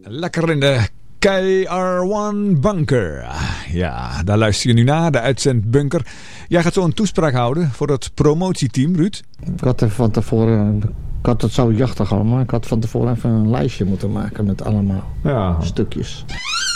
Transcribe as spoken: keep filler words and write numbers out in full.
Lekker in de K R één Bunker. Ja, daar luister je nu naar, de uitzendbunker. Jij gaat zo een toespraak houden voor het promotieteam, Ruud. Ik had er van tevoren... Ik had het zo jachtig allemaal. Ik had van tevoren even een lijstje moeten maken met allemaal ja. stukjes.